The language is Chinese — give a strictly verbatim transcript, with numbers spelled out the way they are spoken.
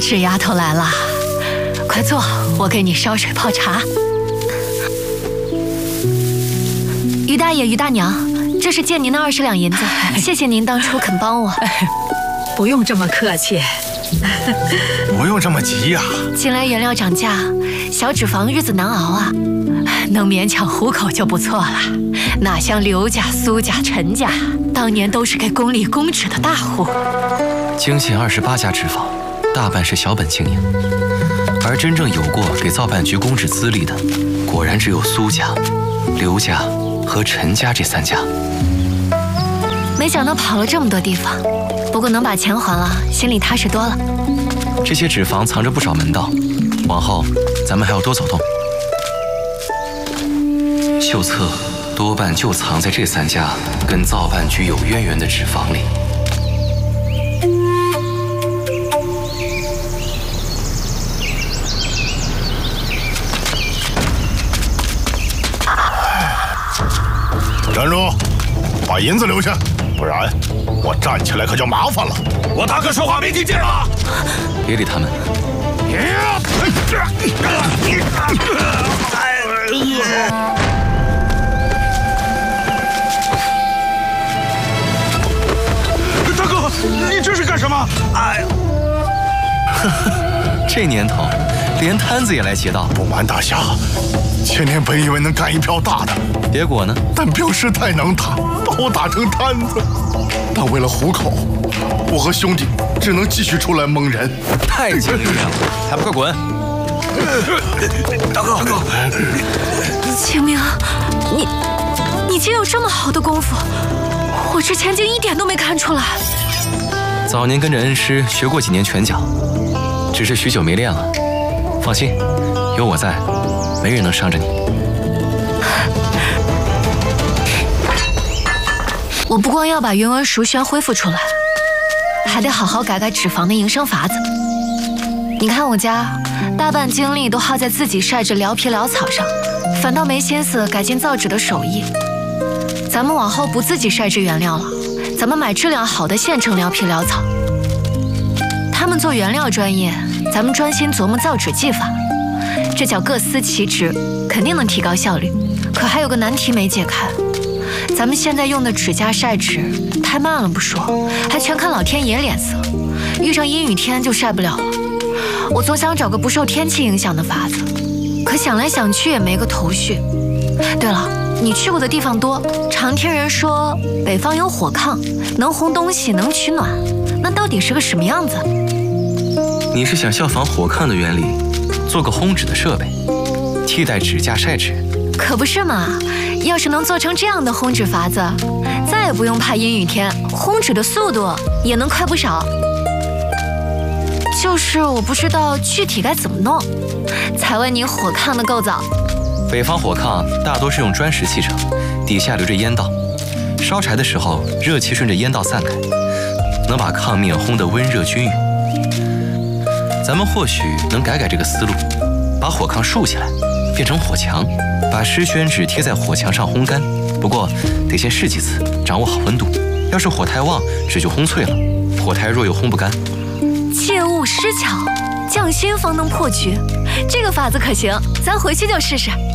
纸丫头来了，快坐，我给你烧水泡茶。于大爷、于大娘，这是借您的二十两银子，谢谢您当初肯帮我。 不用这么客气， 不用这么急呀。 近来原料涨价，小脂肪日子难熬啊，能勉强糊口就不错了。哪像刘家、苏家、陈家，当年都是给宫里供纸的大户。 京县二十八家纸坊，大半是小本经营，而真正有过给造办局供纸资历的，果然只有苏家、刘家和陈家这三家。 没想到跑了这么多地方，不过能把钱还了，心里踏实多了。 这些纸坊藏着不少门道，往后咱们还要多走动。秀策多半就藏在这三家跟造办局有渊源的纸坊里。 站住！把银子留下，不然我站起来可就麻烦了。 我大哥说话没听见吗？ 别理他们。 大哥，你这是干什么？哎呀！ 这年头，连摊子也来劫盗。 不瞒大侠，前年本以为能干一票大的， 结果呢？ 但镖师太能打，把我打成摊子。但为了糊口，我和兄弟只能继续出来蒙人。 太敬业了，还不快滚！ 大哥，大哥， 清明，你你竟有这么好的功夫，我之前竟一点都没看出来。 早年跟着恩师学过几年拳脚，只是许久没练了。放心，有我在，没人能伤着你。 我不光要把云纹熟旋恢复出来，还得好好改改纸坊的营生法子。你看我家大半精力都耗在自己晒制蓼皮蓼草上，反倒没心思改进造纸的手艺。咱们往后不自己晒制原料了，咱们买质量好的现成蓼皮蓼草。他们做原料专业，咱们专心琢磨造纸技法，这叫各司其职，肯定能提高效率。可还有个难题没解开，咱们现在用的纸架晒纸太慢了不说，还全看老天爷脸色，遇上阴雨天就晒不了了。我总想找个不受天气影响的法子，可想来想去也没个头绪。对了，你去过的地方多，常听人说北方有火炕，能烘东西，能取暖，那到底是个什么样子？ 你是想效仿火炕的原理，做个烘纸的设备，替代纸架晒纸？ 可不是嘛！要是能做成这样的烘纸法子，再也不用怕阴雨天，烘纸的速度也能快不少。就是我不知道具体该怎么弄，才问你火炕的构造。 北方火炕大多是用砖石砌成，底下留着烟道，烧柴的时候热气顺着烟道散开，能把炕面烘得温热均匀。咱们或许能改改这个思路，把火炕竖起来，变成火墙，把湿宣纸贴在火墙上烘干。不过得先试几次，掌握好温度。要是火太旺，纸就烘脆了；火太弱又烘不干。 切勿失巧，匠心方能破局。这个法子可行，咱回去就试试。